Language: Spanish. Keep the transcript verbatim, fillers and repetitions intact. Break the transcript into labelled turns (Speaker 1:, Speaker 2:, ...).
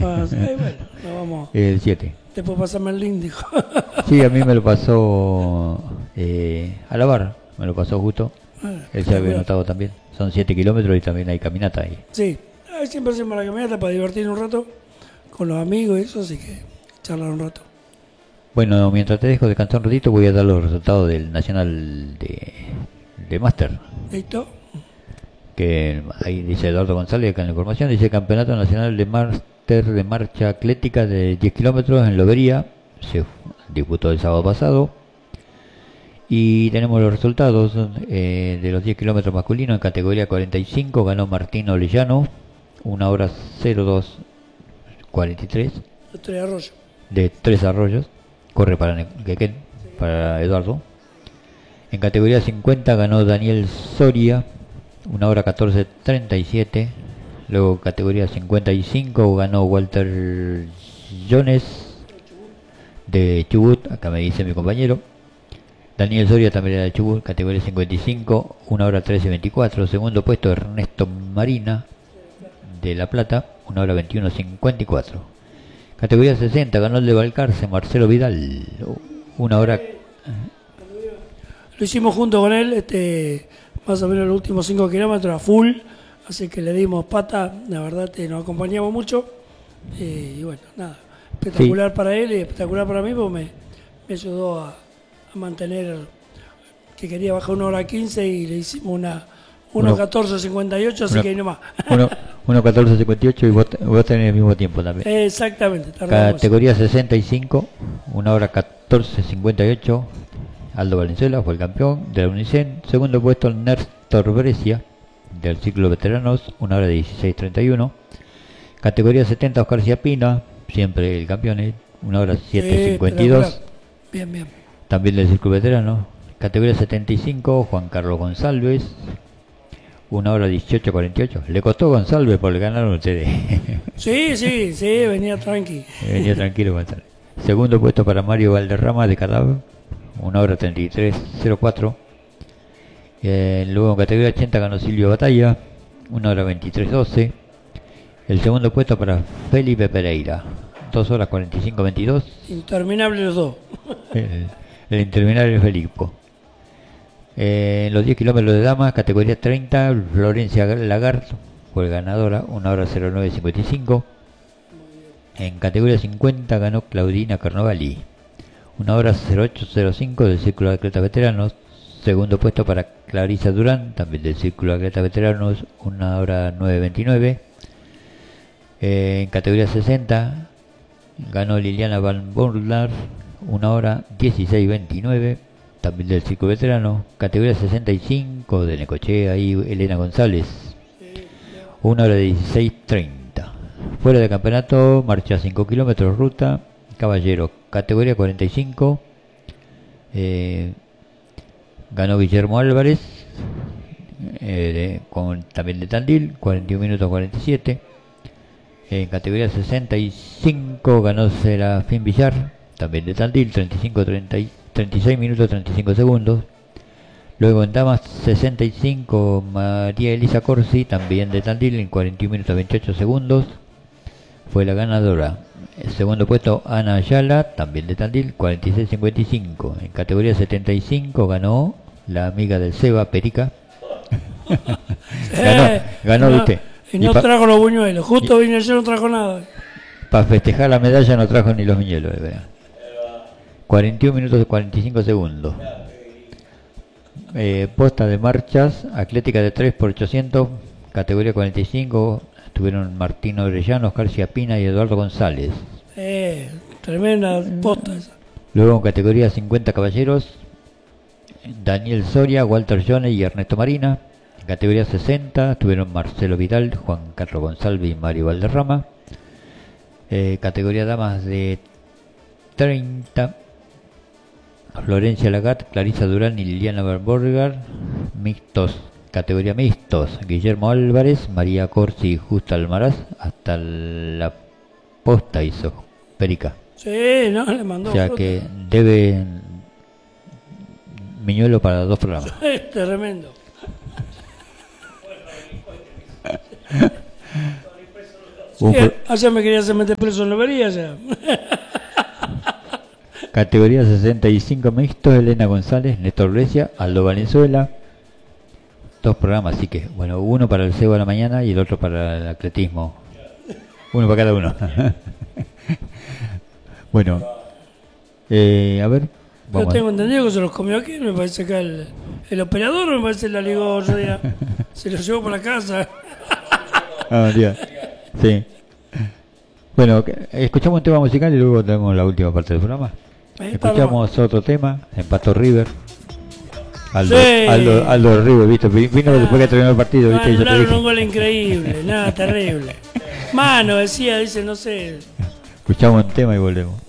Speaker 1: Ah, sí, bueno, no vamos.
Speaker 2: El siete.
Speaker 1: Después pasame el link, dijo.
Speaker 2: Sí, a mí me lo pasó eh, a la barra, me lo pasó justo. Él se había notado también. Son siete kilómetros y también hay caminata ahí.
Speaker 1: Sí, ahí siempre hacemos la caminata para divertir un rato con los amigos y eso, así que charlar un rato.
Speaker 2: Bueno, mientras te dejo descansar un ratito, voy a dar los resultados del Nacional de, de Máster.
Speaker 1: ¿Listo?
Speaker 2: Que ahí dice Eduardo González, acá en la información, dice Campeonato Nacional de Máster de Marcha Atlética de diez kilómetros en Lobería. Se disputó el sábado pasado. Y tenemos los resultados eh, de los diez kilómetros masculinos en categoría cuarenta y cinco. Ganó Martín Orellano, una hora cero dos cuarenta y tres.
Speaker 1: De Tres Arroyos.
Speaker 2: De Tres Arroyos. Corre para Nequén, para Eduardo. En categoría cincuenta ganó Daniel Soria, una hora catorce treinta y siete. Luego categoría cincuenta y cinco ganó Walter Jones de Chubut, acá me dice mi compañero. Daniel Soria también era de Chubut, categoría cincuenta y cinco, una hora trece veinticuatro. Segundo puesto Ernesto Marina de La Plata, una hora veintiuno cincuenta y cuatro. Categoría sesenta ganó el de Balcarce, Marcelo Vidal, una hora...
Speaker 1: Lo hicimos junto con él, este, más o menos los últimos cinco kilómetros a full, así que le dimos pata, la verdad que nos acompañamos mucho, eh, y bueno, nada, espectacular sí. Para él y espectacular para mí, porque me, me ayudó a, a mantener, que quería bajar una hora quince y le hicimos una uno catorce cincuenta y ocho, así
Speaker 2: uno,
Speaker 1: que ahí nomás.
Speaker 2: uno catorce cincuenta y ocho y vos, vos tenés el mismo tiempo también.
Speaker 1: Exactamente.
Speaker 2: Categoría sesenta y cinco, una hora catorce cincuenta y ocho. Aldo Valenzuela fue el campeón de la Unicen. Segundo puesto Néstor Brescia del ciclo veteranos, una hora dieciséis treinta y uno. Categoría setenta Oscar Ciapina, siempre el campeón, una hora siete cincuenta y dos.
Speaker 1: Bien, bien.
Speaker 2: También del ciclo veterano. Categoría setenta y cinco Juan Carlos González, una hora dieciocho cuarenta y ocho. Le costó González por ganar ustedes.
Speaker 1: Sí, sí, sí, venía tranqui.
Speaker 2: Venía tranquilo González. Segundo puesto para Mario Valderrama de Cadáver, una hora treinta y tres cero cuatro. Eh, luego en categoría ochenta ganó Silvio Batalla, una hora veintitrés doce. El segundo puesto para Felipe Pereira, dos horas cuarenta y cinco veintidós.
Speaker 1: Interminables los dos.
Speaker 2: El, el interminable Felipe. En eh, los diez kilómetros de damas, categoría treinta, Florencia Lagarde fue ganadora, una hora cero nueve cincuenta y cinco. En categoría cincuenta ganó Claudina Carnovali, una hora cero ocho cero cinco del Círculo de Atletas Veteranos. Segundo puesto para Clarisa Durán, también del Círculo de Atletas Veteranos, una hora nueve veintinueve. Eh, en categoría sesenta ganó Liliana Van Borlar, una hora dieciséis veintinueve. También del Círculo Veterano. Categoría sesenta y cinco de Necochea y Elena González, una hora dieciséis treinta. Fuera de campeonato, marcha cinco kilómetros ruta caballero, categoría cuarenta y cinco. Eh, ganó Guillermo Álvarez, eh, de, con, también de Tandil, cuarenta y un minutos cuarenta y siete. En categoría sesenta y cinco ganó Serafín Villar, también de Tandil, treinta y cinco treinta y treinta y seis minutos treinta y cinco segundos. Luego en damas sesenta y cinco María Elisa Corsi, también de Tandil, en cuarenta y un minutos veintiocho segundos. Fue la ganadora. El segundo puesto Ana Ayala, también de Tandil, cuarenta y seis cincuenta y cinco. En categoría setenta y cinco ganó la amiga del Seba, Perica. ganó ganó
Speaker 1: no,
Speaker 2: usted.
Speaker 1: Y no y trajo los buñuelos. Justo vine yo, no trajo nada.
Speaker 2: Para festejar la medalla no trajo ni los buñuelos, de verdad. cuarenta y un minutos cuarenta y cinco segundos. Eh, posta de marchas, atlética de tres por ochocientos, categoría cuarenta y cinco, estuvieron Martín Orellano, Oscar Ciapina y Eduardo González.
Speaker 1: Eh, tremenda posta esa.
Speaker 2: Luego en categoría cincuenta caballeros, Daniel Soria, Walter Jones y Ernesto Marina. En categoría sesenta estuvieron Marcelo Vidal, Juan Carlos González y Mario Valderrama. Eh, categoría damas de treinta, Florencia Lagat, Clarisa Durán y Liliana Barborgar. Mixtos, categoría mixtos, Guillermo Álvarez, María Corsi y Justa Almaraz. Hasta la posta hizo Perica.
Speaker 1: Sí, no, le mandó.
Speaker 2: O sea
Speaker 1: fruta.
Speaker 2: que debe Miñuelo para dos programas.
Speaker 1: Sí, tremendo.
Speaker 2: Un
Speaker 1: Sí,
Speaker 2: pro-
Speaker 1: allá me quería hacer meter preso en lobería ya.
Speaker 2: Categoría sesenta y cinco mixtos, Elena González, Néstor Brescia, Aldo Valenzuela. Dos programas, así que, bueno, uno para el cebo de la mañana y el otro para el atletismo. Uno para cada uno. Bueno, eh, a ver.
Speaker 1: Yo
Speaker 2: Vamos.
Speaker 1: tengo entendido que se los comió aquí, me parece que el, el operador me parece que la ligó otro día. Se los llevó para la casa.
Speaker 2: Ah, Dios. Sí. Bueno, que- escuchamos un tema musical y luego tenemos la última parte del programa.
Speaker 1: Ahí
Speaker 2: Escuchamos otro tema, empató River. Aldo,
Speaker 1: Sí.
Speaker 2: Aldo, Aldo River, ¿viste? Vino
Speaker 1: Ah.
Speaker 2: después que terminó el partido, ¿viste? Y yo te
Speaker 1: Anularon
Speaker 2: dije.
Speaker 1: un gol increíble, nada, terrible. Mano, decía, dice, no sé.
Speaker 2: Escuchamos un tema y volvemos.